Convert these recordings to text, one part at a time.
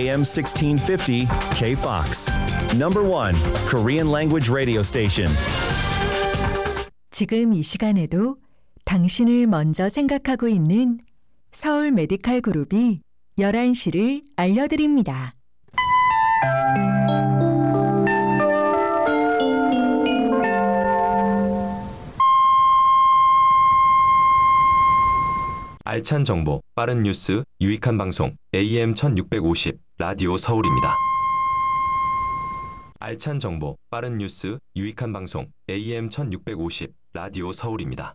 AM 1650 KFOX. Number 1 Korean language radio station. 지금 이 시간에도 당신을 먼저 생각하고 있는 서울 메디칼 그룹이 11시를 알려드립니다. 알찬 정보, 빠른 뉴스, 유익한 방송 AM 1650 라디오 서울입니다. 알찬 정보, 빠른 뉴스, 유익한 방송 AM 1650 라디오 서울입니다.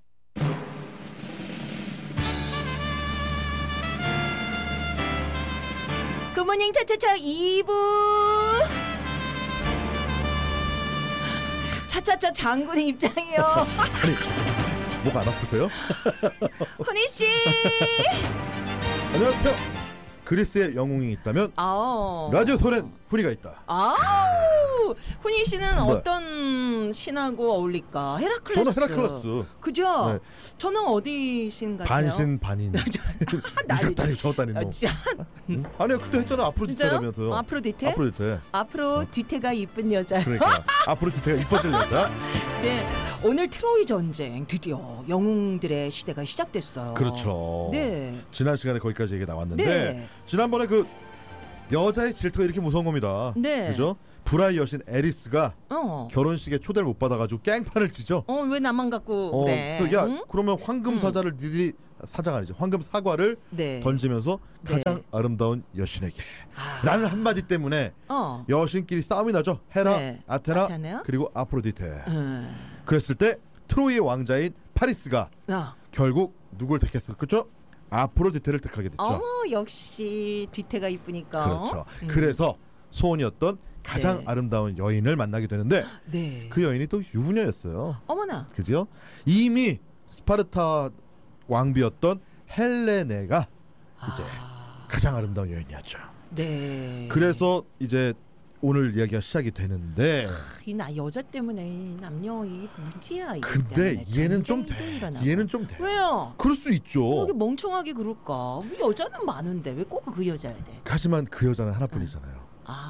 굿모닝 차차차 2부. 차차차 장군의 입장이요. 아니, 목 안 아프세요? 허니 씨. 안녕하세요. 그리스의 영웅이 있다면 라디오 소렌 후리가 있다. 훈이 씨는 어떤 신하고 어울릴까? 헤라클레스. 저는 헤라클레스. 그죠? 네. 저는 어디 신 같아요? 반신 반인. 이것 다니고 저것 다니고. 아니요, 그때 했잖아. 아프로디테라면서요. 아프로디테? 아프로디테. 아프로디테가 이쁜 여자. 그러니까 아프로디테가 이뻐질 여자. 네, 오늘 트로이 전쟁 드디어 영웅들의 시대가 시작됐어요. 그렇죠. 네. 지난 시간에 거기까지 얘기 나왔는데 네. 지난번에 그 여자의 질투가 이렇게 무서운 겁니다. 네. 그죠? 브라이 여신 에리스가 결혼식에 초대를 못 받아가지고 깽판을 치죠. 왜 나만 갖고 그래? 그래서 야, 그러면 황금 사자를 니들이 사자가 아니지 황금 사과를 던지면서 가장 아름다운 여신에게 라는 한마디 때문에 여신끼리 싸움이 나죠. 헤라, 아테나 그리고 아프로디테. 그랬을 때 트로이의 왕자인 파리스가 결국 누굴 택했어? 그렇죠? 아프로디테를 택하게 됐죠. 역시 뒤태가 이쁘니까. 그렇죠. 그래서 소원이었던 가장 아름다운 여인을 만나게 되는데 그 여인이 또 유부녀였어요. 어머나. 그죠? 이미 스파르타 왕비였던 헬레네가 이제 가장 아름다운 여인이었죠. 네. 그래서 이제 오늘 이야기가 시작이 되는데 이 여자 때문에 남녀 이 문제야. 근데 얘는 좀 돼. 얘는 좀 돼. 왜요? 그럴 수 있죠. 그렇게 멍청하게 그럴까? 여자는 많은데 왜 꼭 그 여자야 돼? 하지만 그 여자는 하나뿐이잖아요.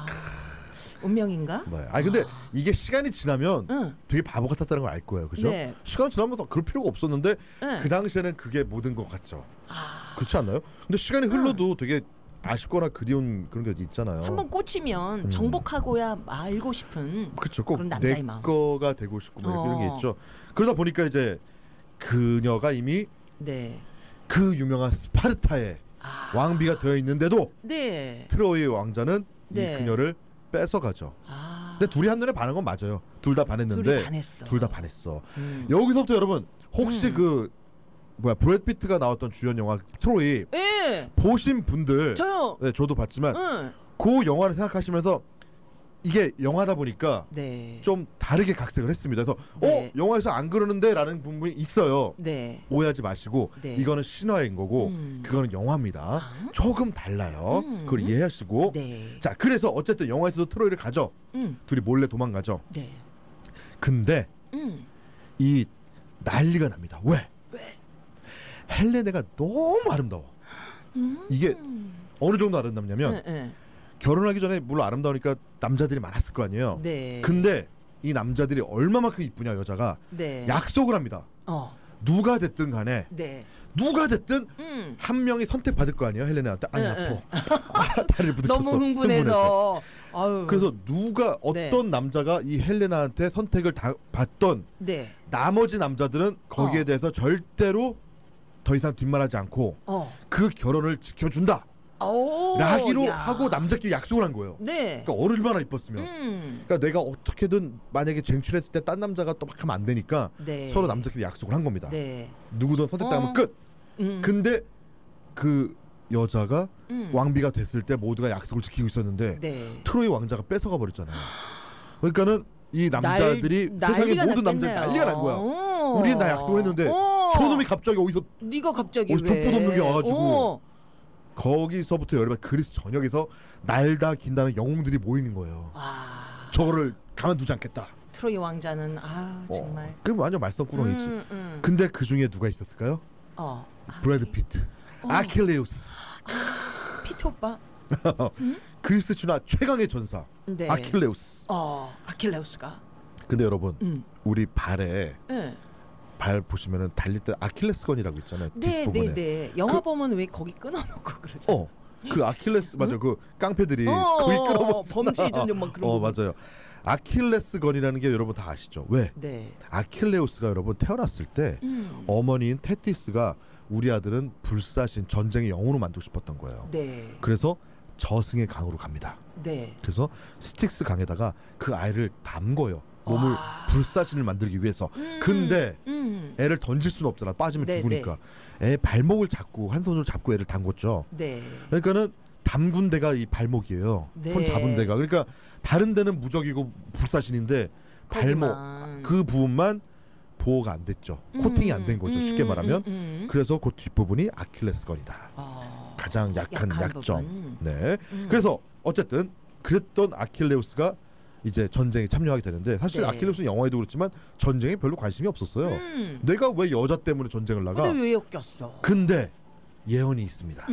운명인가? 네. 근데 이게 시간이 지나면 되게 바보 같았다는 걸 알 거예요. 그죠? 네. 시간 지나면서 그럴 필요가 없었는데 그 당시에는 그게 모든 것 같죠. 그렇지 않나요? 근데 시간이 흘러도 되게 아쉽거나 그리운 그런 게 있잖아요. 한번 꽂히면 정복하고야 말고 싶은 그렇죠. 꼭 그런 남자의 내 마음. 거가 되고 싶고 뭐 이런 게 있죠. 그러다 보니까 이제 그녀가 이미 그 유명한 스파르타의 왕비가 되어 있는데도 트로이의 왕자는 이 그녀를 뺏어가죠. 근데 둘이 한눈에 반한 건 맞아요. 둘 다 반했는데 둘 다 반했어. 여기서부터 여러분 혹시 그 브래드 피트가 나왔던 주연 영화 트로이 보신 분들 저요. 네, 저도 봤지만 그 영화를 생각하시면서 이게 영화다 보니까 좀 다르게 각색을 했습니다. 그래서 영화에서 안 그러는데 라는 부분이 있어요. 오해하지 마시고 이거는 신화인 거고 그거는 영화입니다. 조금 달라요. 그걸 이해하시고 자, 그래서 어쨌든 영화에서도 트로이를 가죠. 둘이 몰래 도망가죠. 근데 이 난리가 납니다. 왜? 헬레네가 너무 아름다워. 이게 어느 정도 아름답냐면 결혼하기 전에 물론 아름다우니까 남자들이 많았을 거 아니에요. 근데 이 남자들이 얼마만큼 이쁘냐 여자가 약속을 합니다. 누가 됐든 간에 누가 됐든 한 명이 선택받을 거 아니에요. 헬레나한테 아니 아파. 다리를 부딪혔어. 너무 흥분해서. 그래서 누가 어떤 남자가 이 헬레나한테 선택을 받던 나머지 남자들은 거기에 대해서 절대로 더 이상 뒷말하지 않고 그 결혼을 지켜준다. 라기로 하고 남자끼리 약속을 한 거예요. 그러니까 얼마나 이뻤으면. 그러니까 내가 어떻게든 만약에 쟁취했을 때 딴 남자가 또 막 하면 안 되니까 서로 남자끼리 약속을 한 겁니다. 누구든 선택당하면 끝. 근데 그 여자가 왕비가 됐을 때 모두가 약속을 지키고 있었는데 트로이 왕자가 뺏어가 버렸잖아요. 그러니까는 이 남자들이 세상의 모든 남자들 난리가 난 거야. 우리는 다 약속을 했는데 저놈이 갑자기 어디서 네가 갑자기 족보 없는 게 와가지고 거기서부터 여러분 그리스 전역에서 날다 긴다는 영웅들이 모이는 거예요. 저거를 가만두지 않겠다. 트로이 왕자는 정말 그 완전 말썽꾸러기지. 근데 그 중에 누가 있었을까요? 브래드 피트, 아킬레우스. 피트 오빠. 그리스 신화 최강의 전사 네. 아킬레우스. 아킬레우스가. 근데 여러분 우리 발에 발 보시면은 달릴 때 아킬레스건이라고 있잖아요. 뒷부분에. 네. 영화 보면 왜 거기 끊어놓고 그러죠? 그 아킬레스 맞아. 그 깡패들이 거기 끌어먹. 범죄 전용 막 그런 거. 맞아요. 아킬레스건이라는 게 여러분 다 아시죠? 왜? 네. 아킬레우스가 여러분 태어났을 때 어머니인 테티스가 우리 아들은 불사신 전쟁의 영웅으로 만들고 싶었던 거예요. 네. 그래서 저승의 강으로 갑니다. 네. 그래서 스틱스 강에다가 그 아이를 담궈요. 몸을 불사신을 만들기 위해서. 근데 애를 던질 수는 없잖아. 빠지면 죽으니까. 애 발목을 잡고 한 손으로 잡고 애를 담궜죠. 네. 그러니까는 담근 데가 이 발목이에요. 네. 손 잡은 데가. 그러니까 다른 데는 무적이고 불사신인데 발목 그 부분만 보호가 안 됐죠. 코팅이 안 된 거죠. 쉽게 말하면. 그래서 그 뒷부분이 아킬레스건이다. 가장 약한 약점. 부분. 네. 그래서 어쨌든 그랬던 아킬레우스가 이제 전쟁에 참여하게 되는데 사실 아킬레우스는 영화에도 그렇지만 전쟁에 별로 관심이 없었어요. 내가 왜 여자 때문에 전쟁을 나가? 근데 왜 엮였어? 근데 예언이 있습니다.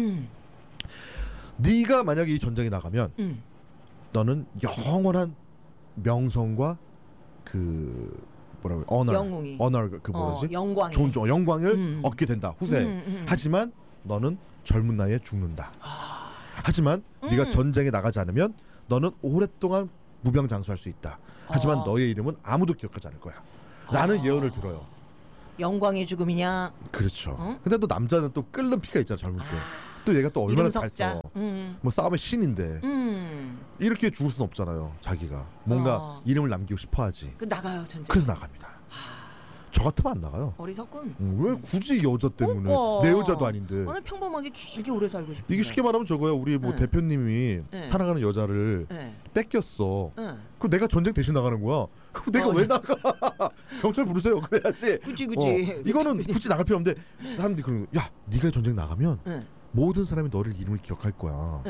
네가 만약에 이 전쟁에 나가면 너는 영원한 명성과 그 뭐라고 언어 그 뭐지? 영광을 얻게 된다. 후세. 하지만 너는 젊은 나이에 죽는다. 하지만 네가 전쟁에 나가지 않으면 너는 오랫동안 무병장수할 수 있다. 하지만 너의 이름은 아무도 기억하지 않을 거야. 라는 예언을 들어요. 영광의 죽음이냐? 그렇죠. 근데 또 남자는 또 끓는 피가 있잖아. 젊을 때. 또 얘가 또 얼마나 잘 써. 뭐 싸움의 신인데 이렇게 죽을 수는 없잖아요. 자기가 뭔가 이름을 남기고 싶어하지. 나가요 전쟁. 그래서 나갑니다. 저 같으면 안 나가요. 어리석군. 왜 굳이 여자 때문에? 내 여자도 아닌데. 나는 평범하게 길게 오래 살고 싶은데. 이게 쉽게 말하면 저거야. 우리 뭐 대표님이 사랑하는 여자를 뺏겼어. 그럼 내가 전쟁 대신 나가는 거야. 그럼 내가 왜 나가? 경찰 부르세요. 그래야지. 그치. 이거는 굳이 나갈 필요 없는데 사람들이 그러는 거야. 야, 네가 전쟁 나가면 모든 사람이 너를 이름을 기억할 거야.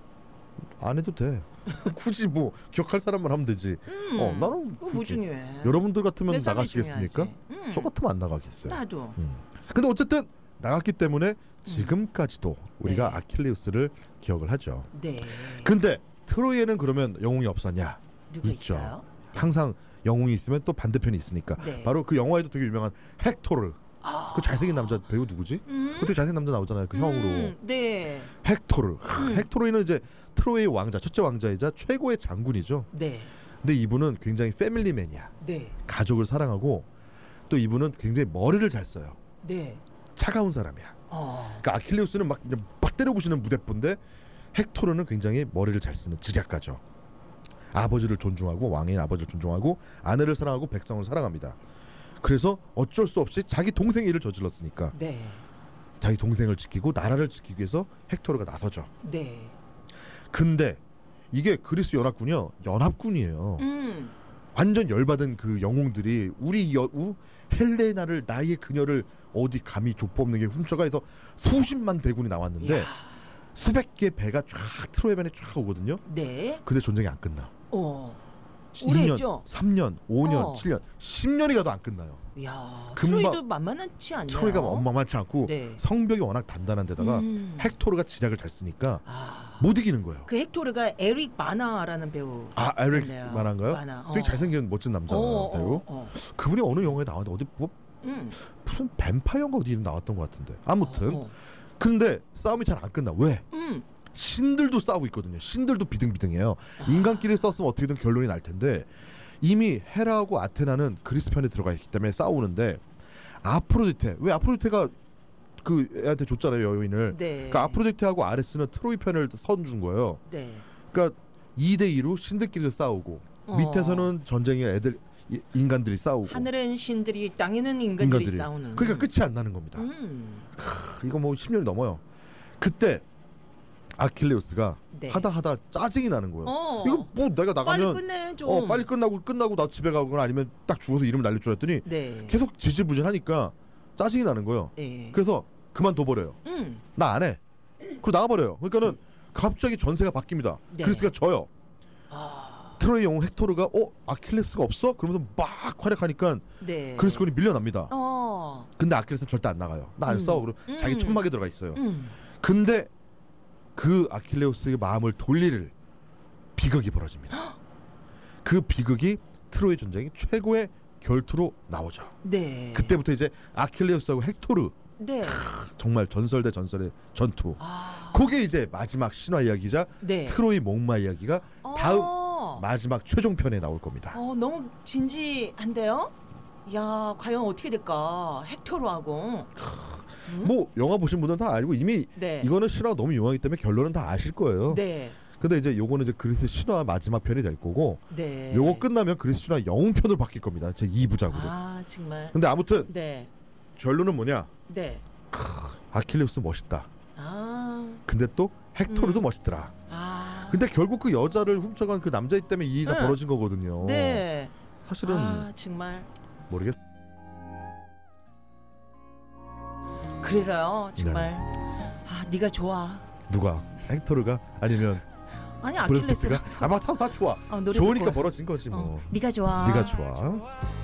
안 해도 돼. 굳이 뭐 기억할 사람만 하면 되지. 나는 뭐 중요해. 여러분들 같으면 나가시겠습니까? 저 같으면 안 나가겠어요. 나도. 근데 어쨌든 나갔기 때문에 지금까지도 우리가 아킬레우스를 기억을 하죠. 네. 근데 트로이에는 그러면 영웅이 없었냐? 누가 있죠. 있어요? 항상 영웅이 있으면 또 반대편이 있으니까. 바로 그 영화에도 되게 유명한 헥토르. 그 잘생긴 남자 배우 누구지? 그때 잘생긴 남자 나오잖아요. 그 형으로. 네. 헥토르. 헥토르는 이제 트로이의 왕자, 첫째 왕자이자 최고의 장군이죠. 네. 근데 이분은 굉장히 패밀리맨이야. 네. 가족을 사랑하고 또 이분은 굉장히 머리를 잘 써요. 네. 차가운 사람이야. 그러니까 아킬레우스는 막 때려부시는 무대포인데 헥토르는 굉장히 머리를 잘 쓰는 지략가죠. 아버지를 존중하고 왕인 아버지를 존중하고 아내를 사랑하고 백성을 사랑합니다. 그래서 어쩔 수 없이 자기 동생의 일을 저질렀으니까 자기 동생을 지키고 나라를 지키기 위해서 헥토르가 나서죠. 네. 근데 이게 그리스 연합군이요. 연합군이에요. 완전 열받은 그 영웅들이 우리 여우 헬레나를 나의 그녀를 어디 감히 족보 없는 게 훔쳐가 해서 수십만 대군이 나왔는데 수백 개 배가 쫙 트로이변에 쫙 오거든요. 네. 근데 전쟁이 안 끝나. 2년, 3년, 5년, 7년, 10년이 가도 안 끝나요. 이야, 트로이도 만만치 않네요. 트로이가 만만치 않고 성벽이 워낙 단단한 데다가 헥토르가 지략을 잘 쓰니까 못 이기는 거예요. 그 헥토르가 에릭 바나라는 배우. 에릭 바나인가요? 되게 잘생긴 멋진 남자 배우. 그분이 어느 영화에 나왔는데 어디 무슨 뱀파이어인가 어디 나왔던 것 같은데. 아무튼 근데 싸움이 잘 안 끝나. 왜? 신들도 싸우고 있거든요. 신들도 비등비등해요. 인간끼리 싸웠으면 어떻게든 결론이 날 텐데 이미 헤라하고 아테나는 그리스 편에 들어가 있기 때문에 싸우는데 아프로디테, 왜 아프로디테가 그 애한테 줬잖아요, 여인을. 그러니까 아프로디테하고 아레스는 트로이 편을 선준 거예요. 그러니까 2대2로 신들끼리 싸우고 밑에서는 전쟁에 애들 인간들이 싸우고 하늘은 신들이 땅에는 인간들이 싸우는. 그러니까 끝이 안 나는 겁니다. 이거 뭐 10년이 넘어요. 그때 아킬레우스가 하다 짜증이 나는 거예요. 이거 뭐 내가 나가면 빨리 끝내 좀. 빨리 끝나고 나 집에 가거나 아니면 딱 죽어서 이름 날릴 줄 알았더니 계속 지지부진하니까 짜증이 나는 거예요. 그래서 그만둬버려요. 나 안 해. 그리고 나가버려요. 그러니까는 갑자기 전세가 바뀝니다. 그리스가 져요. 트로이 영웅 헥토르가 아킬레스가 없어? 그러면서 막 활약하니까 그리스군이 밀려납니다. 근데 아킬레스는 절대 안 나가요. 나 안 싸워. 그리고 자기 천막에 들어가 있어요. 근데 그 아킬레우스의 마음을 돌릴 비극이 벌어집니다. 그 비극이 트로이 전쟁의 최고의 결투로 나오죠. 네. 그때부터 이제 아킬레우스하고 헥토르 네. 정말 전설 대 전설의 전투. 그게 이제 마지막 신화 이야기자 네. 트로이 목마 이야기가 다음 마지막 최종편에 나올 겁니다. 너무 진지한데요? 야, 과연 어떻게 될까? 헥토르하고. 뭐 영화 보신 분들은 다 알고 이미 네. 이거는 신화가 너무 유명하기 때문에 결론은 다 아실 거예요. 네. 근데 이제 요거는 이제 그리스 신화 마지막 편이 될 거고, 네. 요거 끝나면 그리스 신화 영웅편으로 바뀔 겁니다. 제 2부작으로. 정말. 근데 아무튼 네. 결론은 뭐냐? 네. 아킬레우스 멋있다. 근데 또 헥토르도 멋있더라. 근데 결국 그 여자를 훔쳐간 그 남자이 때문에 이 일이 다 벌어진 거거든요. 네. 사실은 정말 모르겠. 그래서요, 정말 네가 좋아. 누가? 헥토르가 아니면 아니 아킬레스가 아마 다 좋아. 좋으니까 벌어진 거지 뭐. 네가 좋아. 네가 좋아.